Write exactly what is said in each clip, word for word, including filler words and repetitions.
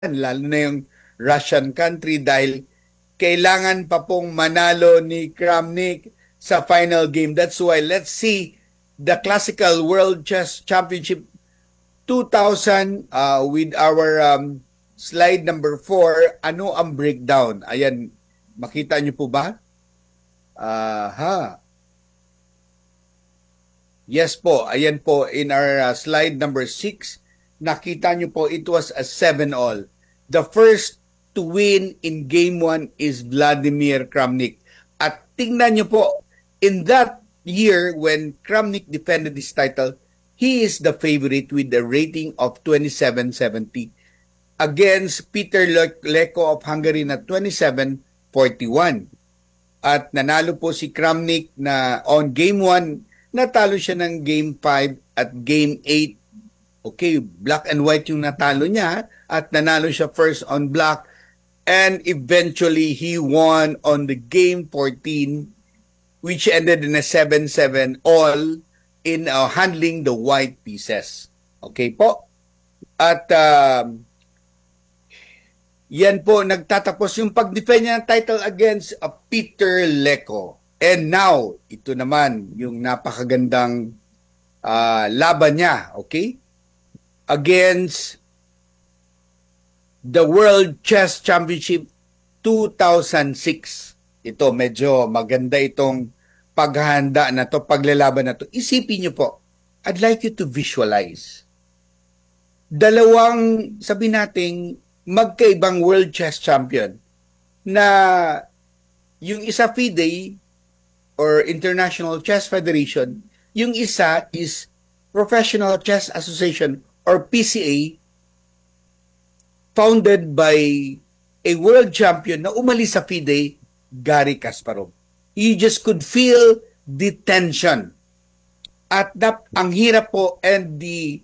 lalo na yung Russian country dahil kailangan pa pong manalo ni Kramnik sa final game. That's why let's see the Classical World Chess Championship two thousand uh, with our um, slide number four. Ano ang breakdown? Ayan, makita niyo po ba? Aha. Yes po, ayan po in our uh, slide number six, nakita niyo po it was a seven all. The first to win in game one is Vladimir Kramnik. At tingnan niyo po, in that year when Kramnik defended his title, he is the favorite with a rating of twenty-seven seventy against Peter Leko of Hungary na twenty-seven forty-one. At nanalo po si Kramnik na on game one, natalo siya ng game five at game eight. Okay, black and white yung natalo niya at nanalo siya first on black and eventually he won on the game fourteen which ended in a seven seven all in uh, handling the white pieces. Okay po? At uh, yan po, nagtatapos yung pag-defend niya ng title against uh, Peter Leko. And now, ito naman yung napakagandang uh, laban niya, okay? Against the World Chess Championship two thousand six. Ito, medyo maganda itong paghahanda na to, paglalaban na to. Isipin niyo po, I'd like you to visualize. Dalawang, sabi nating, magkaibang World Chess Champion na yung isa FIDE or International Chess Federation, yung isa is Professional Chess Association or P C A, founded by a world champion na umalis sa FIDE, Garry Kasparov. You just could feel the tension. At that, ang hirap po and the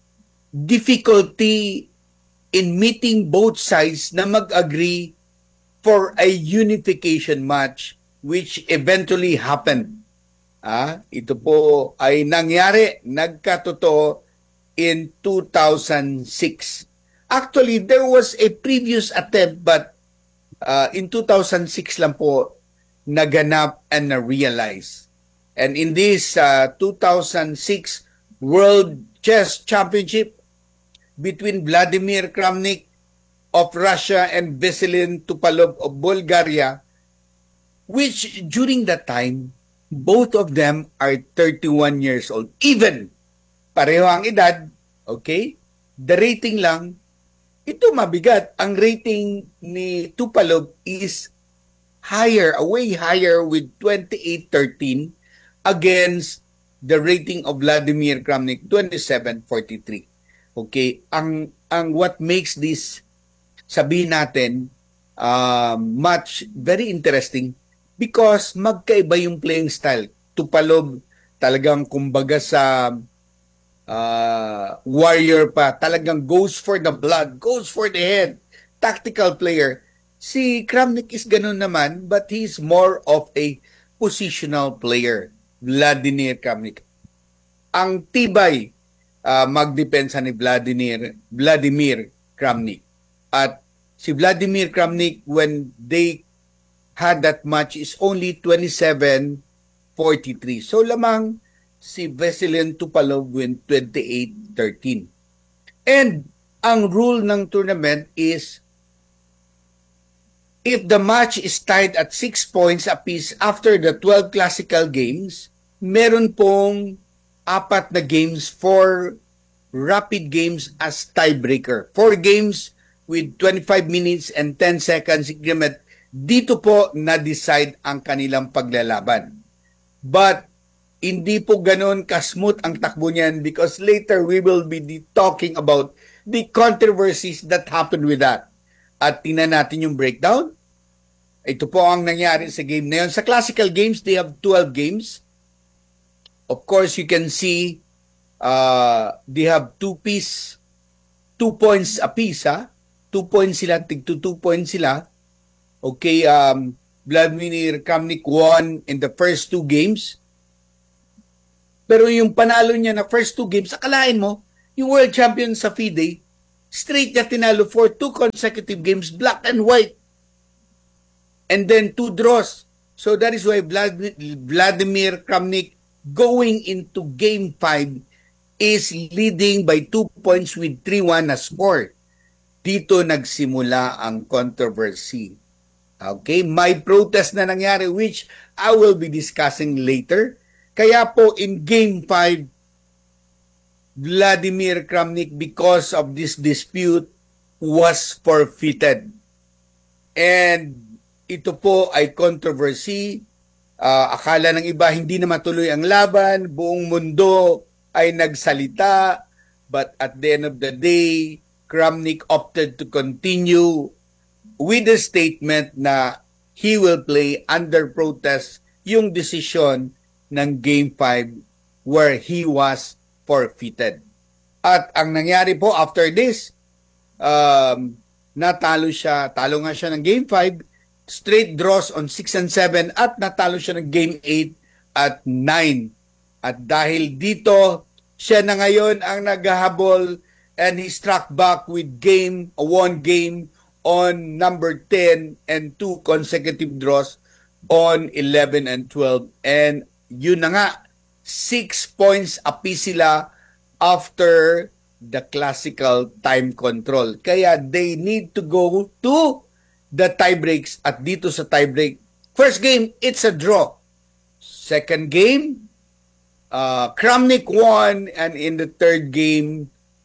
difficulty in meeting both sides na mag-agree for a unification match which eventually happened. Ah, ito po ay nangyari, nagkatotoo in two thousand six. Actually, there was a previous attempt but uh, in two thousand six lang po naganap and na-realize. And in this uh, two thousand six World Chess Championship between Vladimir Kramnik of Russia and Veselin Tupalov of Bulgaria, which during that time, both of them are thirty-one years old. Even, pareho ang edad, okay? The rating lang, ito mabigat. Ang rating ni Tupalov is higher, way higher with twenty-eight thirteen against the rating of Vladimir Kramnik, twenty-seven forty-three. Okay, ang ang what makes this, sabihin natin, uh, much very interesting because magkaiba yung playing style. Tupalov talagang kumbaga sa uh, warrior pa, talagang goes for the blood, goes for the head, tactical player. Si Kramnik is ganun naman, but he's more of a positional player, Vladimir Kramnik. Ang tibay uh, magdepensa ni Vladimir Vladimir Kramnik. At si Vladimir Kramnik, when they had that match, is only twenty-seven forty-three. So lamang si Veselin Tupalov win twenty-eight thirteen. And ang rule ng tournament is if the match is tied at six points apiece after the twelve classical games, meron pong apat na games for rapid games as tiebreaker. Four games with twenty-five minutes and ten seconds increment. Dito po na-decide ang kanilang paglalaban. But hindi po ganun kasmooth ang takbo niyan because later we will be talking about the controversies that happened with that. At tingnan natin yung breakdown. Ito po ang nangyari sa game na yun. Sa classical games, they have twelve games. Of course, you can see uh, they have two piece, two points apiece, ha? Two points sila, tig to two points sila. Okay, um, Vladimir Kramnik won in the first two games. Pero yung panalo niya na first two games, akalain mo, yung world champion sa FIDE, Straight niya tinalo for two consecutive games, black and white. And then two draws. So that is why Vlad- Vladimir Kramnik going into game five is leading by two points with three one na score. Dito nagsimula ang controversy. Okay, may protest na nangyari which I will be discussing later. Kaya po in game five, Vladimir Kramnik, because of this dispute, was forfeited. And ito po ay controversy. Uh, akala ng iba hindi na matuloy ang laban, buong mundo ay nagsalita, but at the end of the day, Kramnik opted to continue with the statement na he will play under protest yung desisyon ng Game five where he was forfeited. At ang nangyari po after this, um, natalo siya, talo nga siya ng Game five, straight draws on six and seven at natalo siya ng Game eight at nine. At dahil dito, siya na ngayon ang naghahabol and he struck back with game, a one game on number ten and two consecutive draws on eleven and twelve. And yun na nga, six points apiece sila after the classical time control. Kaya they need to go to the tie breaks. At dito sa tie break, first game, it's a draw. Second game, uh, Kramnik won, and in the third game,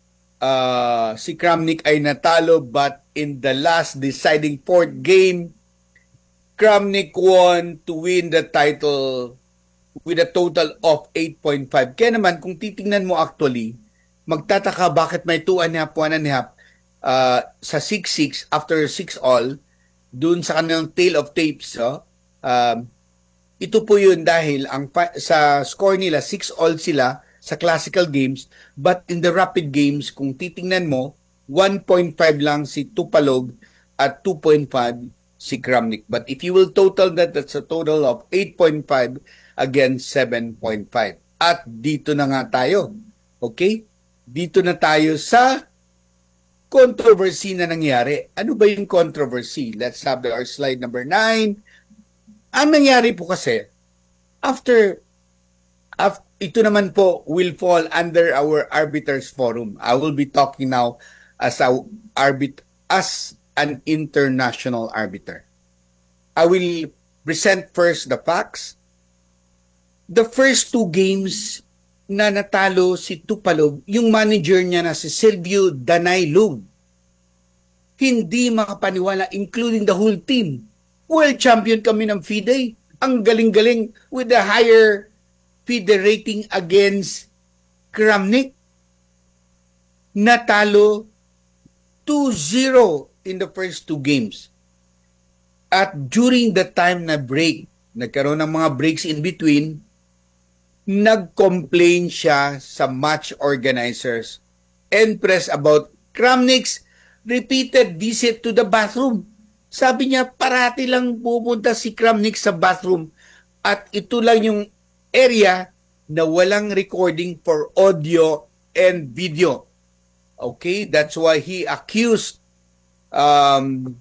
uh, si Kramnik ay natalo, but in the last deciding fourth game, Kramnik won to win the title with a total of eight point five. Kaya naman, kung titingnan mo actually, magtataka bakit may two and a half, one and a half uh, sa six six after six all, dun sa kanilang tail of tapes. Oh, um, ito po yun dahil ang sa score nila, six all sila sa classical games, but in the rapid games, kung titingnan mo, one point five lang si Tupalog at two point five si Kramnik. But if you will total that, that's a total of eight point five against seven point five. At dito na nga tayo. Okay? Dito na tayo sa controversy na nangyari. Ano ba yung controversy? Let's have our slide number nine. Ang nangyari po kasi, after, after ito naman po will fall under our arbiters forum. I will be talking now as a arbit as an international arbiter. I will present first the facts. The first two games na natalo si Tupalog, yung manager niya na si Silvio Danaylog, hindi makapaniwala, including the whole team. World champion kami ng FIDE. Ang galing-galing with the higher FIDE rating against Kramnik. Natalo two zero in the first two games. At during the time na break, nagkaroon ng mga breaks in between, nag-complain siya sa match organizers and press about Kramnik's repeated visit to the bathroom. Sabi niya, parati lang pupunta si Kramnik sa bathroom at ito lang yung area na walang recording for audio and video. Okay, that's why he accused um,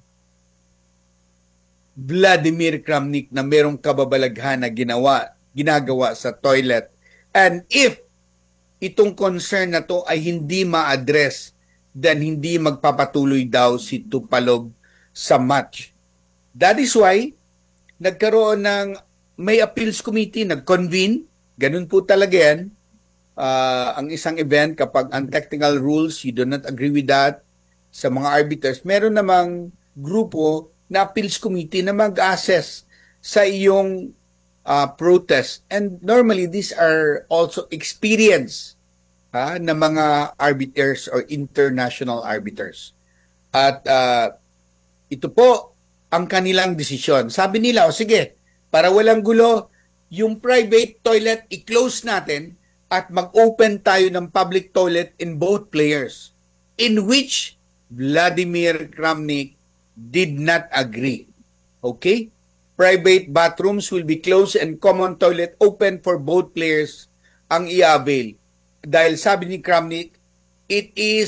Vladimir Kramnik na merong kababalaghan na ginawa, ginagawa sa toilet. And if itong concern na to ay hindi ma-address, then hindi magpapatuloy daw si Tupalog sa match. That is why nagkaroon ng may appeals committee, nag-convene, ganun po talaga yan. Uh, ang isang event, kapag ang technical rules, you do not agree with that, sa mga arbiters, meron namang grupo na appeals committee na mag-assess sa iyong uh, protest. And normally, these are also experienced ha, na mga arbiters or international arbiters. At uh, ito po ang kanilang desisyon. Sabi nila, o sige, para walang gulo, yung private toilet, i-close natin at mag-open tayo ng public toilet in both players, in which Vladimir Kramnik did not agree. Okay? Private bathrooms will be closed and common toilet open for both players ang i-avail. Dahil sabi ni Kramnik, it is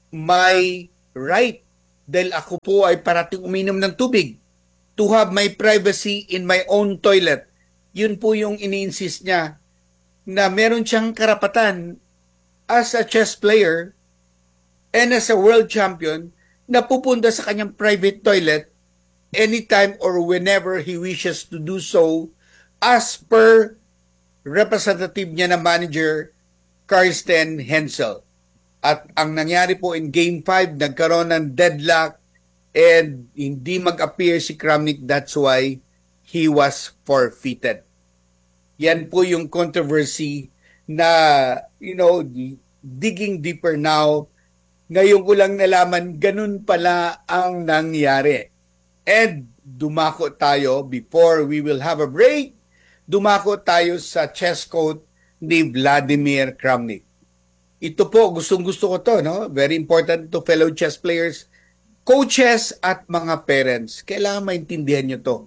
my right, dahil ako po ay parating uminom ng tubig, to have my privacy in my own toilet. Yun po yung ini-insist niya, na meron siyang karapatan as a chess player and as a world champion na pupunta sa kanyang private toilet anytime or whenever he wishes to do so, as per representative niya na manager Karsten Hensel. At ang nangyari po in Game five, nagkaroon ng deadlock and hindi mag-appear si Kramnik. That's why he was forfeited. Yan po yung controversy na, you know, digging deeper now, ngayon ko lang nalaman ganun pala ang nangyari. And dumako tayo, before we will have a break, dumako tayo sa chess coach ni Vladimir Kramnik. Ito po, gustong-gusto ko to, no? Very important to fellow chess players, coaches at mga parents. Kailangan maintindihan nyo to.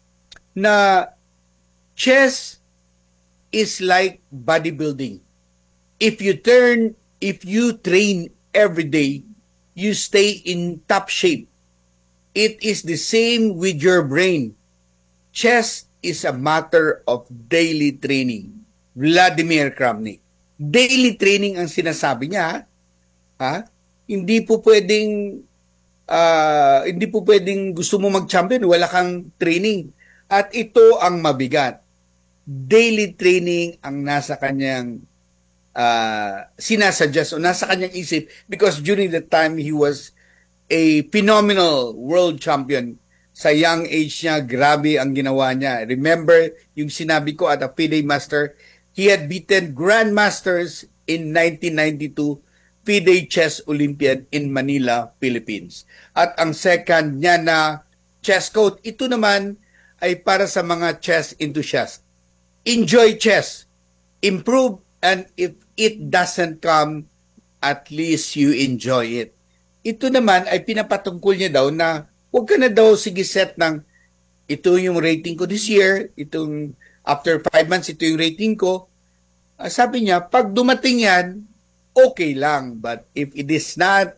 Na chess is like bodybuilding. If you turn, if you train every day, you stay in top shape. It is the same with your brain. Chess is a matter of daily training. Vladimir Kramnik. Daily training ang sinasabi niya. Ha? Hindi po pwedeng uh, hindi po pwedeng gusto mo mag-champion, wala kang training. At ito ang mabigat. Daily training ang nasa kanyang uh, sinasuggest o nasa kanyang isip, because during the time he was a phenomenal world champion. Sa young age niya, grabe ang ginawa niya. Remember yung sinabi ko at a FIDE Master, he had beaten Grandmasters in nineteen ninety-two FIDE Chess Olympiad in Manila, Philippines. At ang second niya na chess coach, ito naman ay para sa mga chess enthusiasts. Enjoy chess. Improve, and if it doesn't come, at least you enjoy it. Ito naman ay pinapatungkol niya daw na huwag ka na daw sige set ng ito yung rating ko this year, itong after five months, ito yung rating ko. Uh, sabi niya, pag dumating yan, okay lang. But if it is not,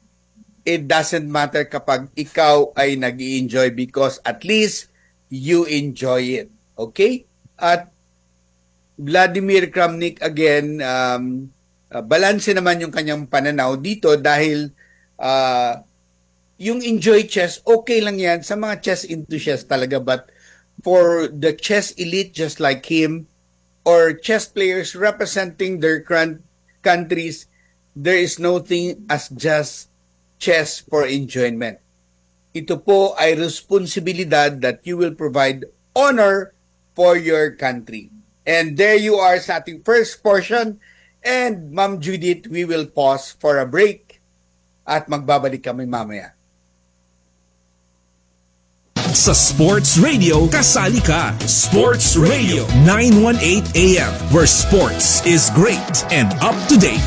it doesn't matter kapag ikaw ay nag-i-enjoy, because at least you enjoy it. Okay? At Vladimir Kramnik, again, um, uh, balanse naman yung kanyang pananaw dito dahil uh, yung enjoy chess, okay lang yan sa mga chess enthusiasts talaga, but for the chess elite just like him or chess players representing their countries, there is no thing as just chess for enjoyment. Ito po ay responsibilidad that you will provide honor for your country. And there you are sa ating first portion. And Ma'am Judith, we will pause for a break at magbabalik kami mamaya. Sa Sports Radio, kasali ka. Sports Radio nine eighteen A M, where sports is great and up to date.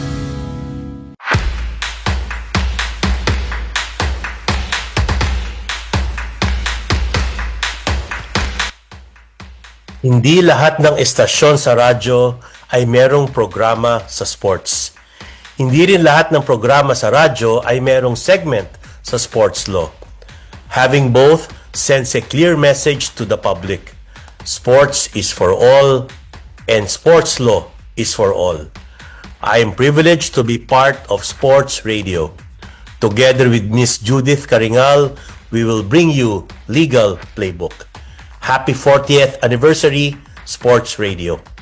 Hindi lahat ng estasyon sa radyo ay merong programa sa sports. Hindi rin lahat ng programa sa radyo ay merong segment sa sports law. Having both sends a clear message to the public. Sports is for all, and sports law is for all. I am privileged to be part of Sports Radio. Together with Miss Judith Caringal, we will bring you Legal Playbook. Happy fortieth anniversary, Sports Radio.